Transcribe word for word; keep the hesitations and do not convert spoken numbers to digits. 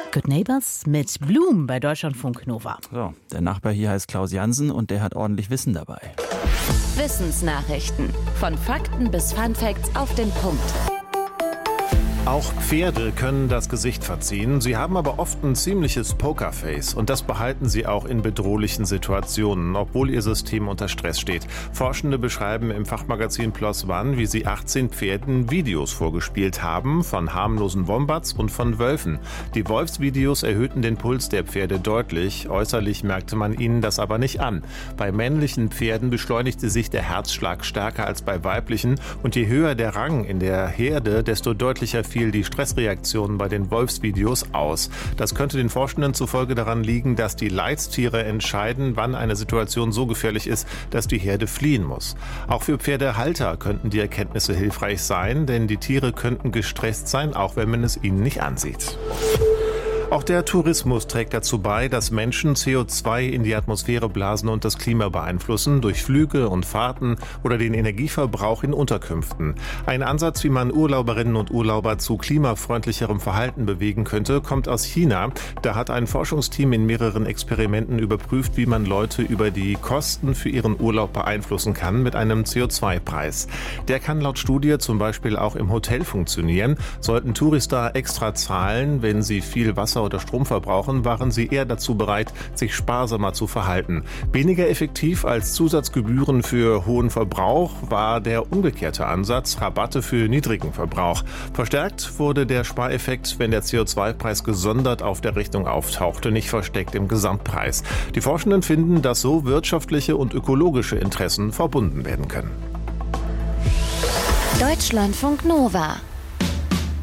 Good Neighbors mit Bloom bei Deutschlandfunk Nova. So, der Nachbar hier heißt Klaus Jansen und der hat ordentlich Wissen dabei. Wissensnachrichten. Von Fakten bis Funfacts auf den Punkt. Auch Pferde können das Gesicht verziehen. Sie haben aber oft ein ziemliches Pokerface. Und das behalten sie auch in bedrohlichen Situationen, obwohl ihr System unter Stress steht. Forschende beschreiben im Fachmagazin PLOS ONE, wie sie achtzehn Pferden Videos vorgespielt haben, von harmlosen Wombats und von Wölfen. Die Wolfsvideos erhöhten den Puls der Pferde deutlich. Äußerlich merkte man ihnen das aber nicht an. Bei männlichen Pferden beschleunigte sich der Herzschlag stärker als bei weiblichen. Und je höher der Rang in der Herde, desto deutlicher fiel die Stressreaktionen bei den Wolfsvideos aus. Das könnte den Forschenden zufolge daran liegen, dass die Leittiere entscheiden, wann eine Situation so gefährlich ist, dass die Herde fliehen muss. Auch für Pferdehalter könnten die Erkenntnisse hilfreich sein, denn die Tiere könnten gestresst sein, auch wenn man es ihnen nicht ansieht. Auch der Tourismus trägt dazu bei, dass Menschen C O zwei in die Atmosphäre blasen und das Klima beeinflussen, durch Flüge und Fahrten oder den Energieverbrauch in Unterkünften. Ein Ansatz, wie man Urlauberinnen und Urlauber zu klimafreundlicherem Verhalten bewegen könnte, kommt aus China. Da hat ein Forschungsteam in mehreren Experimenten überprüft, wie man Leute über die Kosten für ihren Urlaub beeinflussen kann mit einem C O zwei Preis. Der kann laut Studie zum Beispiel auch im Hotel funktionieren. Sollten Touristen extra zahlen, wenn sie viel Wasser oder Strom verbrauchen, waren sie eher dazu bereit, sich sparsamer zu verhalten. Weniger effektiv als Zusatzgebühren für hohen Verbrauch war der umgekehrte Ansatz, Rabatte für niedrigen Verbrauch. Verstärkt wurde der Spareffekt, wenn der C O zwei Preis gesondert auf der Rechnung auftauchte, nicht versteckt im Gesamtpreis. Die Forschenden finden, dass so wirtschaftliche und ökologische Interessen verbunden werden können. Deutschlandfunk Nova